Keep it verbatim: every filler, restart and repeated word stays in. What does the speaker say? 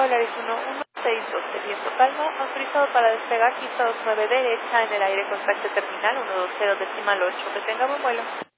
Polaris uno uno seis doce, viento calmo, autorizado para despegar, pista dos nueve derecha en el aire, contacto terminal uno dos cero decimal ocho, que tenga buen vuelo.